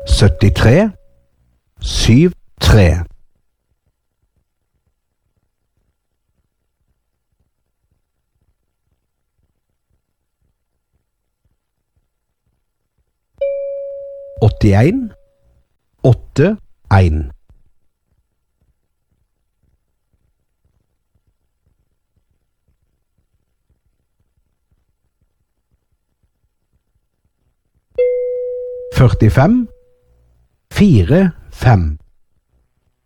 73 73. Åttien, åtte, en. Førtifem, fire, fem.